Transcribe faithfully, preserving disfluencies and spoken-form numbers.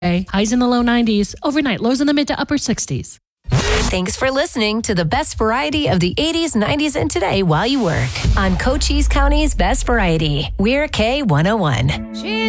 Highs in the low nineties. Overnight lows in the mid to upper sixties. Thanks for listening to the best variety of the eighties, nineties, and today while you work on Cochise County's Best Variety. We're K one oh one.